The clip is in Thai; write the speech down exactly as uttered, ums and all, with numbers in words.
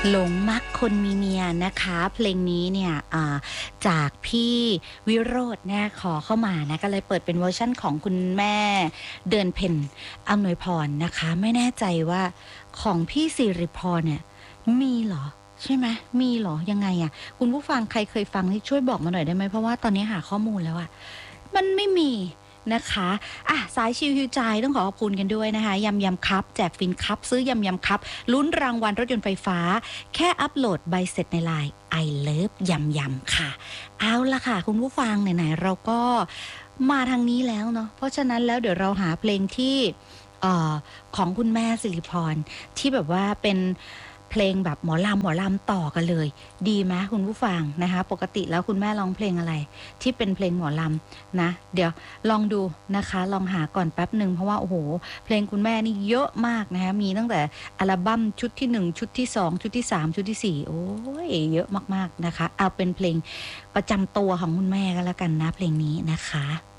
หลงมักคนมีเมียนะคะเพลงนี้เนี่ยจากพี่วิโรจน์เนี่ยขอเข้ามานะก็เลยเปิดเป็นเวอร์ชั่นของคุณแม่เดือนเพ็ญอำนวยพรนะคะไม่แน่ใจว่าของพี่สิริพรเนี่ยมีเหรอใช่ไหมมีเหรอยังไงอ่ะคุณผู้ฟังใครเคยฟังนี่ช่วยบอกมาหน่อยได้ไหมเพราะว่าตอนนี้หาข้อมูลแล้วอ่ะมันไม่มีนะคะอ่ะสายชิวฮิวใจต้องขอขอบคุณกันด้วยนะคะยำยำครับแจกฟินครับซื้อยำยำครับลุ้นรางวัลรถยนต์ไฟฟ้าแค่อัปโหลดใบเสร็จในไลน์ I love ยำยำค่ะเอาละค่ะคุณผู้ฟังไหนๆเราก็มาทางนี้แล้วเนาะเพราะฉะนั้นแล้วเดี๋ยวเราหาเพลงที่เอ่อของคุณแม่สิริพรที่แบบว่าเป็นเพลงแบบหมอลำหมอลำต่อกันเลยดีไหมคุณผู้ฟังนะคะปกติแล้วคุณแม่ร้องเพลงอะไรที่เป็นเพลงหมอลำนะเดี๋ยวลองดูนะคะลองหาก่อนแป๊บหนึ่งเพราะว่าโอ้โหเพลงคุณแม่นี่เยอะมากนะคะมีตั้งแต่อัลบั้มชุดที่หนึ่งชุดที่สองชุดที่สามชุดที่สี่โอ้ยเยอะมากๆนะคะเอาเป็นเพลงประจำตัวของคุณแม่ก็แล้วกันนะเพลงนี้นะคะ